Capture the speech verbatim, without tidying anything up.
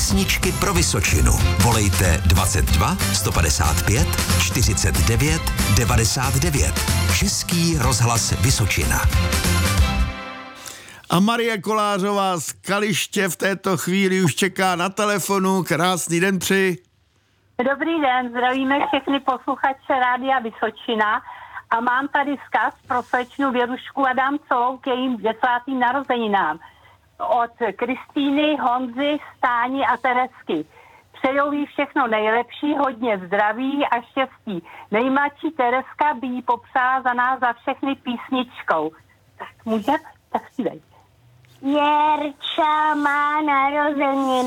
Písničky pro Vysočinu. Volejte dvacet dva sto padesát pět čtyřicet devět devadesát devět. Český rozhlas Vysočina. A Marie Kolářová z Kaliště v této chvíli už čeká na telefonu. Krásný den přeji. Dobrý den, zdravíme všechny posluchače Rádia Vysočina a mám tady vzkaz pro slečnu Věrušku Adamcovou k jejím desátým narozeninám. Od Kristýny, Honzy, Stáni a Teresky. Přejou jí všechno nejlepší, hodně zdraví a štěstí. Nejmladší Tereska by jí popřála za nás za všechny písničkou. Tak může? Tak si dej. Věrča má narozeniny.